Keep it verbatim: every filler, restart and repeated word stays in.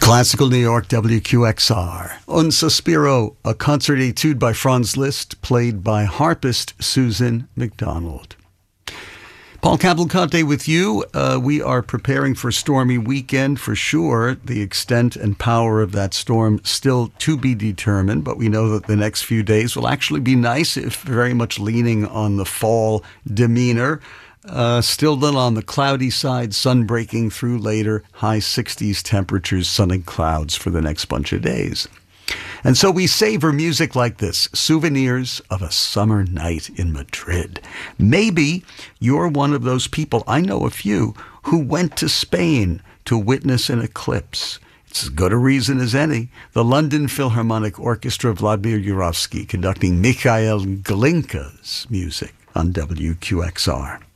Classical New York, W Q X R. Un Sospiro, a concert etude by Franz Liszt, played by harpist Susan McDonald. Paul Cavalcante with you. Uh, we are preparing for a stormy weekend for sure. The extent and power of that storm still to be determined, but we know that the next few days will actually be nice, if very much leaning on the fall demeanor. Uh, still little on the cloudy side, sun breaking through later, high sixties temperatures, sun and clouds for the next bunch of days. And so we savor music like this, souvenirs of a summer night in Madrid. Maybe you're one of those people, I know a few, who went to Spain to witness an eclipse. It's as good a reason as any. The London Philharmonic Orchestra, Vladimir Yurovsky, conducting Mikhail Glinka's music on W Q X R.